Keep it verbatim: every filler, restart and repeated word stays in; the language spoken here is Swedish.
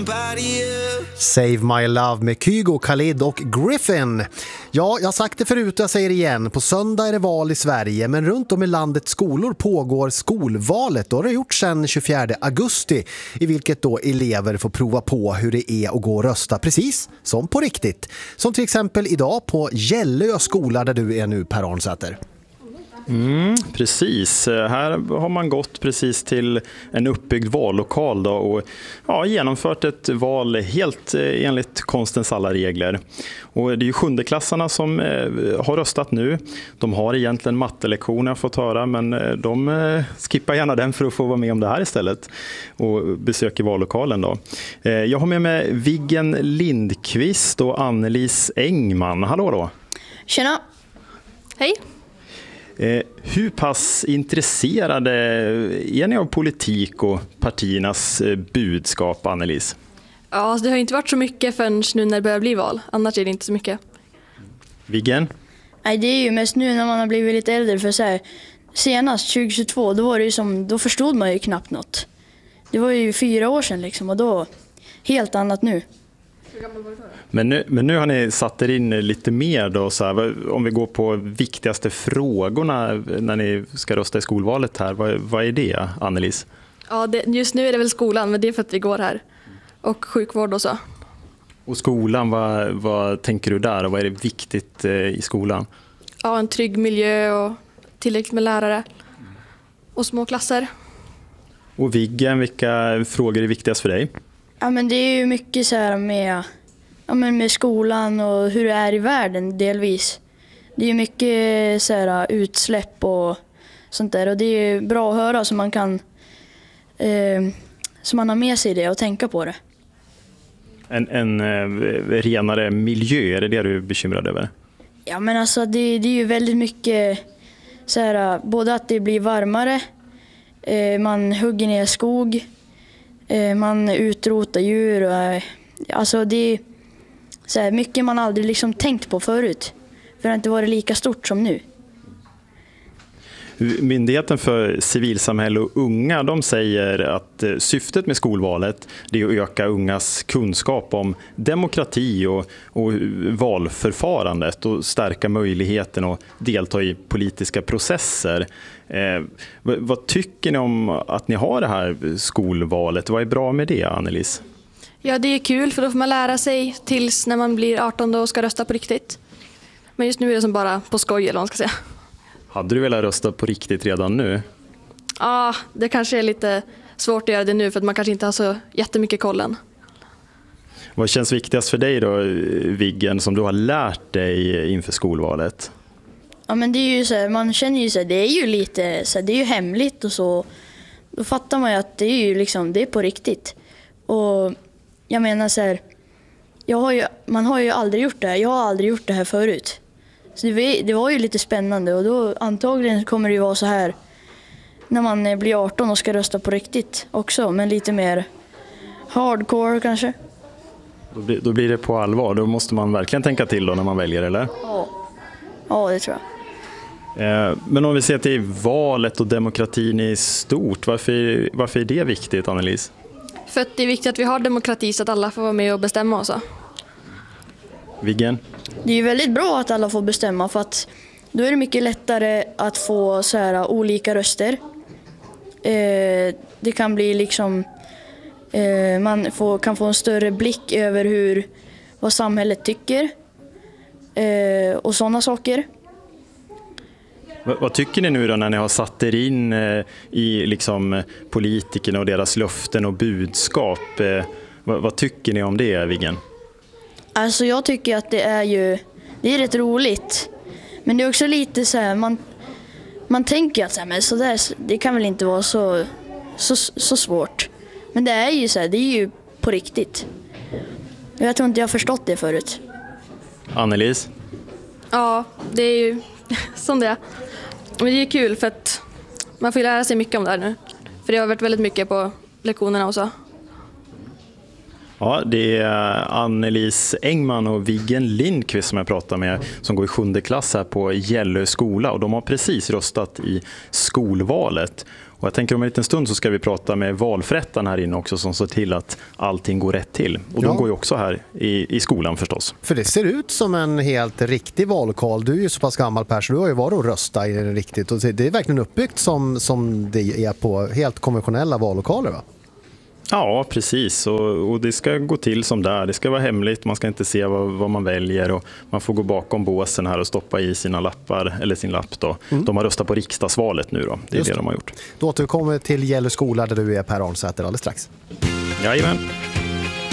somebody else. Save My Love med Kygo, Khalid och Griffin. Ja, jag har sagt det förut och jag säger det igen. På söndag är det val i Sverige, men runt om i landets skolor pågår skolvalet. Och det har gjort sedan tjugofjärde augusti, i vilket då elever får prova på hur det är att gå och rösta precis som på riktigt. Som till exempel idag på Gällö skola där du är nu, Per Arnsäter. Mm, precis. Här har man gått precis till en uppbyggd vallokal då och ja, genomfört ett val helt enligt konstens alla regler. Och det är ju sjundeklassarna som eh, har röstat nu. De har egentligen mattelektioner jag fått höra, men de eh, skippar gärna den för att få vara med om det här istället och besöker vallokalen då. Eh, jag har med mig Viggen Lindqvist och Annelies Engman. Hallå då! Tjena! Hej! Eh, hur pass intresserade är ni av politik och partiernas eh, budskap, Annelies? Ja, det har inte varit så mycket förrän nu när det börjar bli val. Annars är det inte så mycket. Viggen? Nej, det är ju mest nu när man har blivit lite äldre. För så här, senast tjugohundratjugotvå, då var det ju som, då förstod man ju knappt något. Det var ju fyra år sedan liksom, och då helt annat nu. Men nu, men nu har ni satt er in lite mer då, så här, om vi går på viktigaste frågorna när ni ska rösta i skolvalet här. Vad, vad är det, Annelies? Ja, det, just nu är det väl skolan, men det är för att vi går här. Och sjukvård och så. Och skolan, vad, vad tänker du där och vad är det viktigt eh, i skolan? Ja, en trygg miljö och tillräckligt med lärare. Och små klasser. Och Viggen, vilka frågor är viktigast för dig? Ja, men det är ju mycket så här med, ja, men med skolan och hur det är i världen delvis. Det är ju mycket så här utsläpp och sånt där. Och det är bra att höra så man kan eh, så man har med sig det och tänka på det. En, en eh, renare miljö, är det det du är bekymrad över? Ja, men alltså det, det är ju väldigt mycket så här, både att det blir varmare, eh, man hugger ner skog, eh, man utrotar djur och eh, alltså det är så här, mycket man aldrig liksom tänkt på förut. För det har inte varit lika stort som nu. Myndigheten för civilsamhälle och unga, de säger att syftet med skolvalet det är att öka ungas kunskap om demokrati och, och valförfarandet och stärka möjligheten att delta i politiska processer. Eh, vad, vad tycker ni om att ni har det här skolvalet? Vad är bra med det, Annelies? Ja, det är kul för då får man lära sig tills när man blir arton och ska rösta på riktigt. Men just nu är det som bara på skoj eller vad man ska säga. Hade du velat rösta på riktigt redan nu? Ja, det kanske är lite svårt att göra det nu för att man kanske inte har så jättemycket kollen. Vad känns viktigast för dig då, Viggen, som du har lärt dig inför skolvalet? Ja, men det är ju så här, man känner ju så här, det är ju lite så här, det är ju hemligt och så. Då fattar man ju att det är ju liksom, det är på riktigt. Och jag menar så här, jag har ju, man har ju aldrig gjort det här. Jag har aldrig gjort det här förut. Så det, det var ju lite spännande och då antagligen kommer det ju vara så här när man blir arton och ska rösta på riktigt också, men lite mer hardcore kanske. Då blir, då blir det på allvar, då måste man verkligen tänka till då när man väljer, eller? Ja, ja det tror jag. Eh, men om vi ser till valet och demokratin i stort, varför, varför är det viktigt, Annelies? För att det är viktigt att vi har demokrati så att alla får vara med och bestämma och så. Viggen? Det är ju väldigt bra att alla får bestämma för att då är det mycket lättare att få så här olika röster. Eh, det kan bli liksom eh, man får, kan få en större blick över hur vad samhället tycker eh, och sådana saker. Vad, vad tycker ni nu då när ni har satt er in eh, i liksom politikerna och deras löften och budskap? Eh, vad, vad tycker ni om det, Viggen? Alltså jag tycker att det är ju det är rätt roligt. Men det är också lite så här, man man tänker att så här, men så där, det kan väl inte vara så så så svårt. Men det är ju så här, det är ju på riktigt. Jag tror inte jag har förstått det förut. Annelies? Ja, det är ju som det är. Men det är kul för att man får lära sig mycket om det här nu. För det har varit väldigt mycket på lektionerna och så. Ja, det är Annelies Engman och Viggen Lindqvist som jag pratar med som går i sjunde klass här på Gällö skola och de har precis röstat i skolvalet. Och jag tänker om en liten stund så ska vi prata med valförrättaren här inne också som ser till att allting går rätt till. Och de Ja. går ju också här i, i skolan förstås. För det ser ut som en helt riktig vallokal. Du är ju så pass gammal, Per, så du har ju varit och röstat i den riktigt. Och det är verkligen uppbyggt som, som det är på helt konventionella vallokaler, va? Ja, precis. Och, och det ska gå till som där. Det ska vara hemligt, man ska inte se vad, vad man väljer och man får gå bakom båsen här och stoppa i sina lappar, eller sin lapp då. Mm. De har röstat på riksdagsvalet nu då. Det är Just det de har gjort. Då återkommer till Gällö skola där du är, Per Arnsäter, alldeles strax. Jajamän.